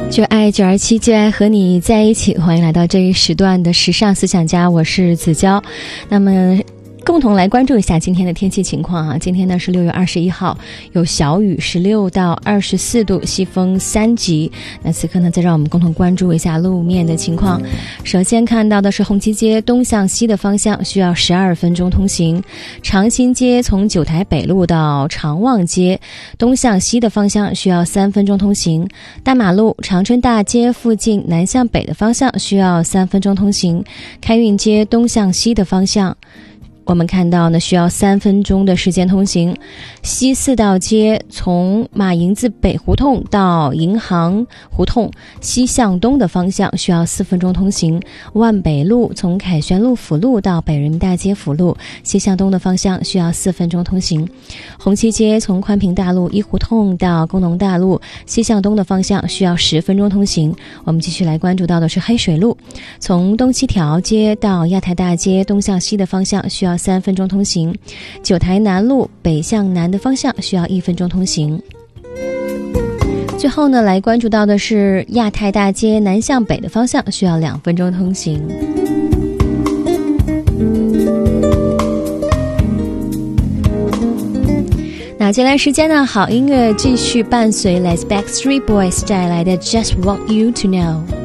就爱927，就爱和你在一起。欢迎来到这一时段的时尚思想家，我是子娇。那么共同来关注一下今天的天气情况啊。今天呢是6月21号，有小雨，16到24度，西风3级。那此刻呢，再让我们共同关注一下路面的情况。首先看到的是红旗街东向西的方向需要12分钟通行，长兴街从九台北路到长旺街东向西的方向需要3分钟通行，大马路长春大街附近南向北的方向需要3分钟通行，开运街东向西的方向我们看到呢，需要3分钟的时间通行。西四道街从马营子北胡同到银行胡同西向东的方向需要4分钟通行。万北路从凯旋路辅路到北人民大街辅路西向东的方向需要4分钟通行。红旗街从宽平大路一胡同到工农大路西向东的方向需要10分钟通行。我们继续来关注到的是黑水路，从东七条街到亚太大街东向西的方向需要3分钟通行。九台南路北向南的方向需要1分钟通行。最后呢，来关注到的是亚太大街南向北的方向需要2分钟通行。那接下来时间呢，好音乐继续伴随来自 Backstreet Boys 带来的 Just Want You to Know。